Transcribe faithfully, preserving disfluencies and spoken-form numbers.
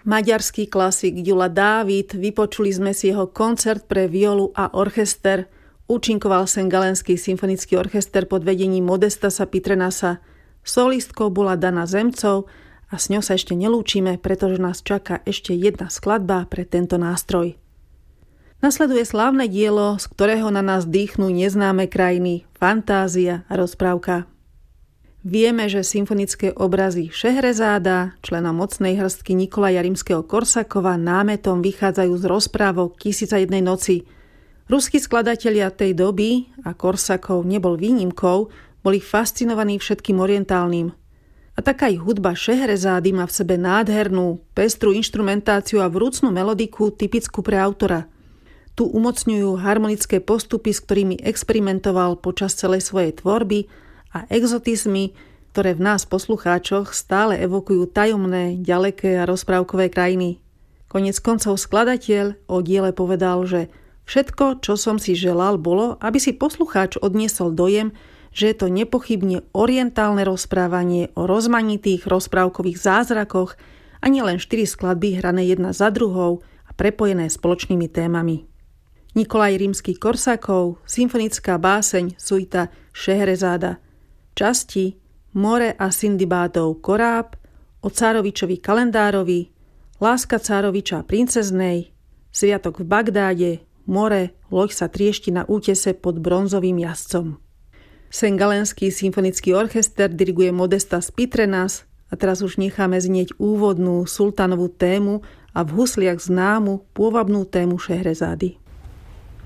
Maďarský klasik Gyula Dávid, vypočuli sme si jeho koncert pre violu a orchester. Účinkoval Sengalenský symfonický orchester pod vedením Modestasa Pitrenasa. Solistkou bola Dana Zemcov a s ňou sa ešte nelúčime, pretože nás čaká ešte jedna skladba pre tento nástroj. Nasleduje slávne dielo, z ktorého na nás dýchnú neznáme krajiny, fantázia a rozprávka. Vieme, že symfonické obrazy Šehrezáda, člena mocnej hrstky Nikolaja Rimského-Korsakova, námetom vychádzajú z rozprávok Tisíc a jednej noci. Ruskí skladatelia tej doby, a Korsakov nebol výnimkou, boli fascinovaní všetkým orientálnym. A taká ich hudba Šehrezády má v sebe nádhernú, pestrú inštrumentáciu a vrúcnú melodiku typickú pre autora. Tu umocňujú harmonické postupy, s ktorými experimentoval počas celej svojej tvorby, a exotizmy, ktoré v nás poslucháčoch stále evokujú tajomné, ďaleké a rozprávkové krajiny. Koniec koncov skladateľ o diele povedal, že všetko, čo som si želal, bolo, aby si poslucháč odniesol dojem, že je to nepochybne orientálne rozprávanie o rozmanitých rozprávkových zázrakoch a nie len štyri skladby hrané jedna za druhou a prepojené spoločnými témami. Nikolaj Rimský-Korsakov, symfonická báseň suita Šehrezáda. Časti More a Sindibádov koráb, o Cárovičovi kalendárovi, Láska Cároviča princeznej, Sviatok v Bagdáde, More, loď sa triešti na útese pod bronzovým jazdcom. Sengalenský symfonický orchester diriguje Modestas Pitrenas a teraz už necháme znieť úvodnú sultánovú tému a v husliach známu pôvabnú tému Šehrezády.